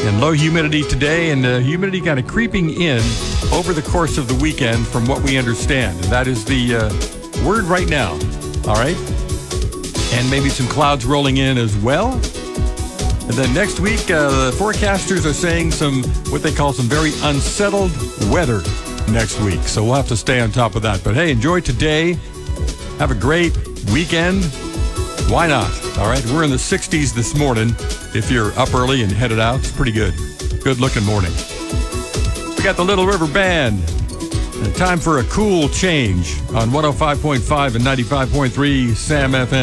And low humidity today, and humidity kind of creeping in over the course of the weekend from what we understand. And that is the word right now, all right? And maybe some clouds rolling in as well. And then next week, the forecasters are saying what they call some very unsettled weather next week. So we'll have to stay on top of that. But hey, enjoy today. Have a great weekend. Why not? All right, we're in the 60s this morning. If you're up early and headed out, it's pretty good. Good looking morning. We got the Little River Band. And time for a cool change on 105.5 and 95.3 Sam FM.